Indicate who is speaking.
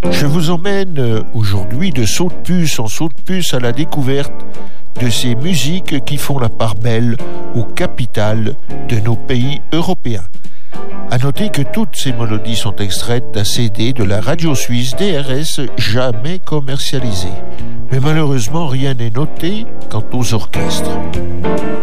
Speaker 1: Je vous emmène aujourd'hui de saut de puce en saut de puce à la découverte de ces musiques qui font la part belle aux capitales de nos pays européens. À noter que toutes ces mélodies sont extraites d'un CD de la radio suisse DRS jamais commercialisé. Mais malheureusement, rien n'est noté quant aux orchestres.